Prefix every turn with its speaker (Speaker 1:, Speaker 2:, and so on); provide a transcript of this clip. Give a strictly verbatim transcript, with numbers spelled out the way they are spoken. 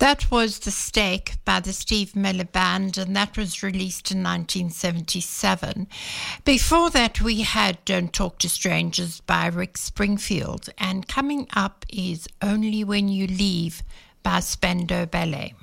Speaker 1: That was The Stake by the Steve Miller Band, and that was released in nineteen seventy-seven. Before that, we had Don't Talk to Strangers by Rick Springfield, and coming up is Only When You Leave by Spandau Ballet.